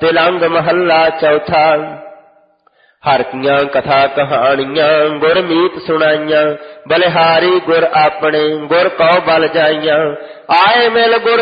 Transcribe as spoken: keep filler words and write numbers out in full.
ਤਿਲੰਗ ਮਹੱਲਾ ਚੌਥਾ। ਹਰ ਕੀਆਂ ਕਥਾ ਕਹਾਣੀਆਂ ਗੁਰ ਮੀਤ ਸੁਣਾਈਆਂ, ਬਲਿਹਾਰੀ ਗੁਰ ਆਪਣੇ ਗੁਰ ਕਉ ਬਲ ਜਾਈਆਂ। ਆਏ ਮਿਲ ਗੁਰ